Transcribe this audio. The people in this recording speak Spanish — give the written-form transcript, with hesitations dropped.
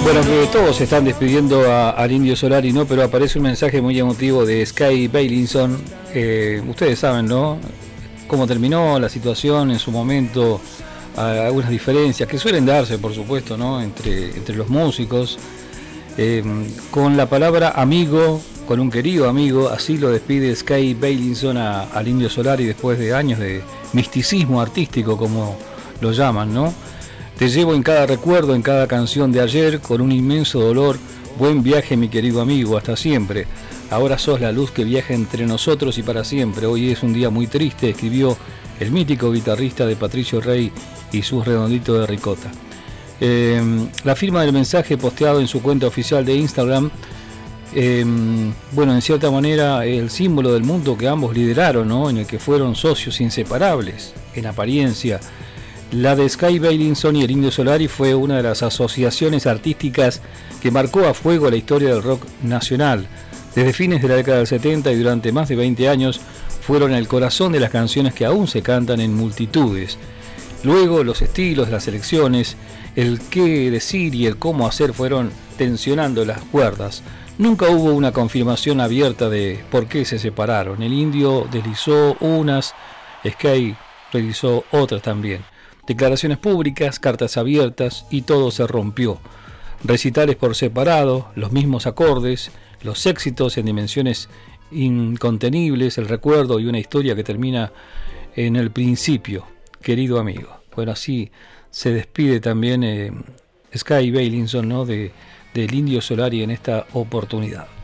Bueno, que todos se están despidiendo al Indio Solari, ¿no? Pero aparece un mensaje muy emotivo de Sky Bailinson. Ustedes saben, ¿no? Cómo terminó la situación en su momento, algunas diferencias que suelen darse, por supuesto, ¿no? Entre los músicos. Con la palabra amigo, con un querido amigo, así lo despide Sky Bailinson al Indio Solari después de años de misticismo artístico, como lo llaman, ¿no? Te llevo en cada recuerdo, en cada canción de ayer, con un inmenso dolor. Buen viaje, mi querido amigo, hasta siempre. Ahora sos la luz que viaja entre nosotros y para siempre. Hoy es un día muy triste, escribió el mítico guitarrista de Patricio Rey y sus redonditos de ricota. La firma del mensaje posteado en su cuenta oficial de Instagram, bueno, en cierta manera el símbolo del mundo que ambos lideraron, ¿no? En el que fueron socios inseparables, en apariencia. La de Sky Bailinson y el Indio Solari fue una de las asociaciones artísticas que marcó a fuego la historia del rock nacional. Desde fines de la década del 70 y durante más de 20 años fueron el corazón de las canciones que aún se cantan en multitudes. Luego los estilos, las elecciones, el qué decir y el cómo hacer fueron tensionando las cuerdas. Nunca hubo una confirmación abierta de por qué se separaron. El Indio deslizó unas, Sky realizó otras también. Declaraciones públicas, cartas abiertas y todo se rompió. Recitales por separado, los mismos acordes, los éxitos en dimensiones incontenibles, el recuerdo y una historia que termina en el principio, querido amigo. Bueno, así se despide también Sky Bailinson, ¿no? del Indio Solari en esta oportunidad.